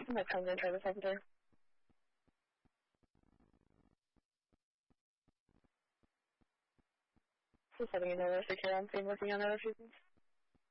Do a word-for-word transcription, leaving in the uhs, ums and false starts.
I'm gonna come and try this over there. Just letting you know we're secure on scene working on other reasons.